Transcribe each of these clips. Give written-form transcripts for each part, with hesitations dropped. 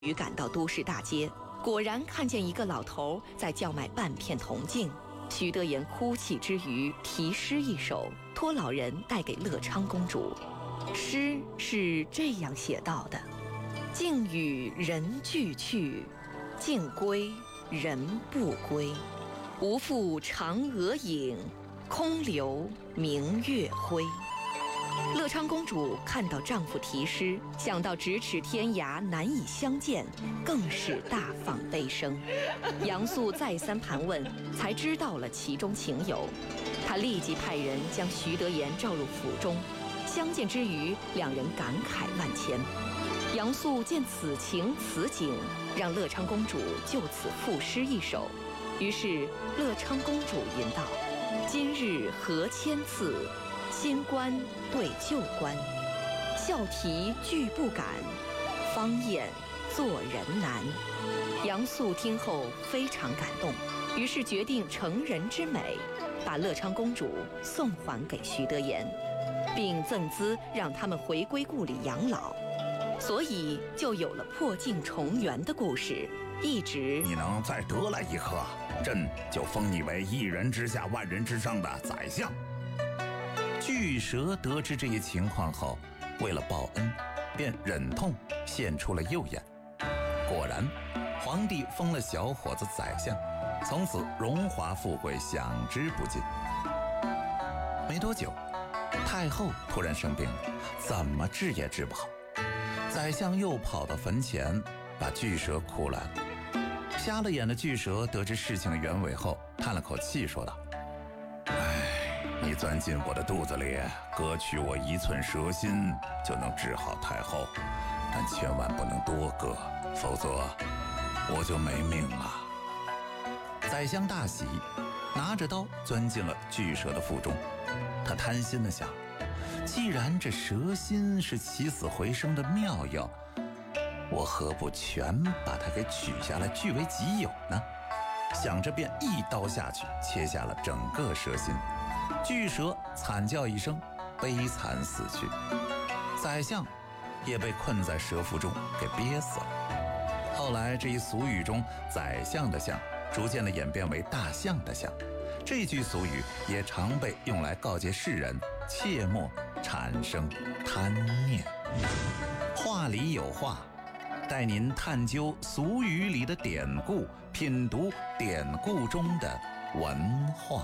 于赶到都市大街，果然看见一个老头在叫卖半片铜镜。徐德言哭泣之余，题诗一首，托老人带给乐昌公主。诗是这样写到的：镜与人俱去，镜归人不归。无复嫦娥影，空留明月辉。乐昌公主看到丈夫题诗，想到咫尺天涯难以相见，更是大放悲声。杨素再三盘问，才知道了其中情由。她立即派人将徐德言召入府中，相见之余，两人感慨万千。杨素见此情此景，让乐昌公主就此赋诗一首。于是乐昌公主吟道：今日何千次，新官对旧官，笑啼俱不敢，方艳做人难。杨素听后非常感动，于是决定成人之美，把乐昌公主送还给徐德言，并赠资让他们回归故里养老。所以就有了破镜重圆的故事，一直你能再得来一颗，朕就封你为一人之下万人之上的宰相。巨蛇得知这一情况后，为了报恩，便忍痛献出了右眼。果然，皇帝封了小伙子宰相，从此荣华富贵享之不尽。没多久，太后突然生病了，怎么治也治不好。宰相又跑到坟前，把巨蛇哭来了。瞎了眼的巨蛇得知事情的原委后，叹了口气说道：你钻进我的肚子里，割取我1寸蛇心，就能治好太后，但千万不能多割，否则我就没命了。宰相大喜，拿着刀钻进了巨蛇的腹中。他贪心地想，既然这蛇心是起死回生的妙药，我何不全把它给取下来据为己有呢？想着便一刀下去，切下了整个蛇心。巨蛇惨叫一声，悲惨死去。宰相也被困在蛇腹中给憋死了。后来这一俗语中宰相的相逐渐的演变为大象的象，这句俗语也常被用来告诫世人切莫产生贪念。话里有话，带您探究俗语里的典故，品读典故中的文化。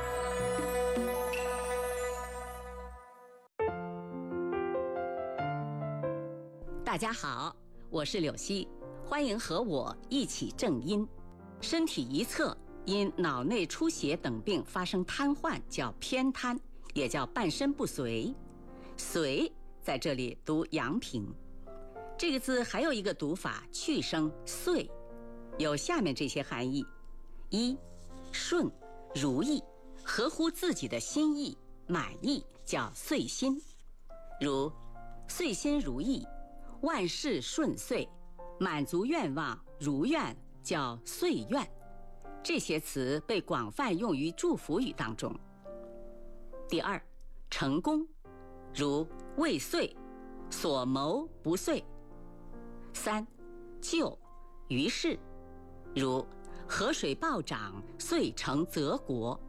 大家好，我是柳溪，欢迎和我一起正音。身体一侧因脑内出血等病发生瘫痪叫偏瘫，也叫半身不遂。遂在这里读阳平。这个字还有一个读法，去声遂，有下面这些含义：一、顺、如意，合乎自己的心意，满意，叫遂心。如遂心如意，万事顺遂，满足愿望，如愿，叫遂愿。这些词被广泛用于祝福语当中。第二，成功，如未遂，所谋不遂。三，就，于是，如河水暴涨，遂成泽国。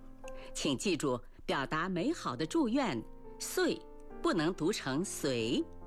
请记住，表达美好的祝愿，遂不能读成随。